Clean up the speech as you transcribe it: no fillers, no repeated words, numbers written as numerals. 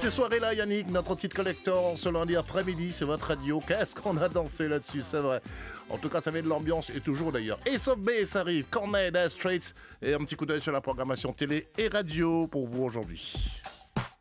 ces soirées-là, Yannick, notre titre collector ce lundi après-midi, c'est votre radio. Qu'est-ce qu'on a dansé là-dessus, c'est vrai. En tout cas, ça met de l'ambiance, et toujours d'ailleurs. Ace of Base arrive, Cornell, Straits, et un petit coup d'œil sur la programmation télé et radio pour vous aujourd'hui.